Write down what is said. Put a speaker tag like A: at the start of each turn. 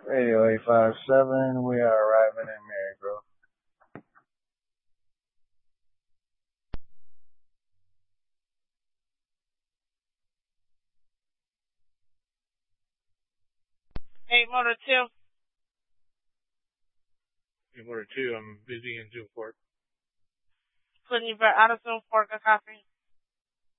A: Radio 857, we are arriving in Marygrove.
B: Hey, Motor 2.
C: Hey, Motor 2, I'm busy in Zoom 4.
B: Putting you back out of Zoom 4, good copy.